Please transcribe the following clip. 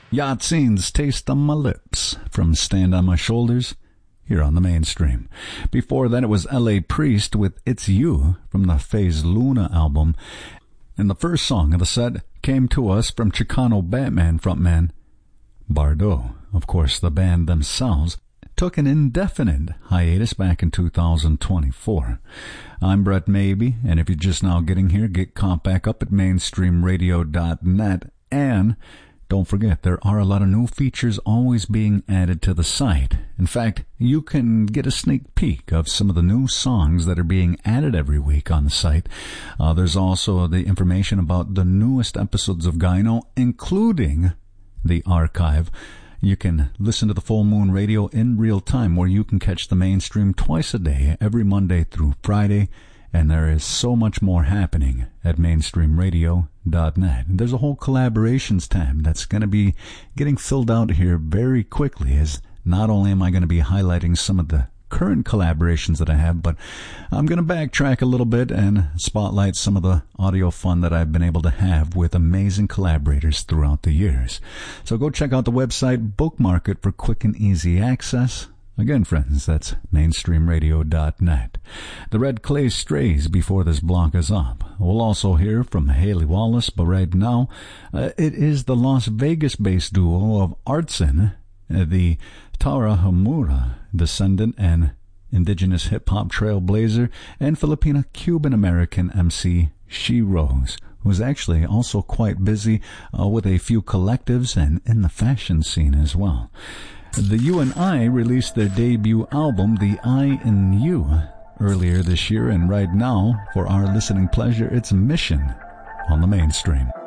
Yahtzeens Taste on My Lips from Stand on My Shoulders here on the Mainstream. Before that, it was L.A. Priest with It's You from the Phase Luna album. And the first song of the set came to us from Chicano Batman frontman Bardot. Of course, the band themselves took an indefinite hiatus back in 2024. I'm Brett Maybe, and if you're just now getting here, get caught back up at mainstreamradio.net. And don't forget, there are a lot of new features always being added to the site. In fact, you can get a sneak peek of some of the new songs that are being added every week on the site. There's also the information about the newest episodes of Gyno, including the archive. You can listen to the Full Moon Radio in real time, where you can catch the Mainstream twice a day, every Monday through Friday. And there is so much more happening at mainstreamradio.net. There's a whole collaborations tab that's going to be getting filled out here very quickly, as not only am I going to be highlighting some of the current collaborations that I have, but I'm going to backtrack a little bit and spotlight some of the audio fun that I've been able to have with amazing collaborators throughout the years. So go check out the website, bookmark it for quick and easy access. Again, friends, that's mainstreamradio.net. The Red Clay Strays before this block is up. We'll also hear from Haley Wallace, but right now, it is the Las Vegas-based duo of Artsin, the Tarahumara descendant and indigenous hip-hop trailblazer, and Filipina-Cuban-American MC She Rose, who's actually also quite busy with a few collectives and in the fashion scene as well. The U&I released their debut album, The I in You, earlier this year, and right now, for our listening pleasure, it's Mission on the Mainstream.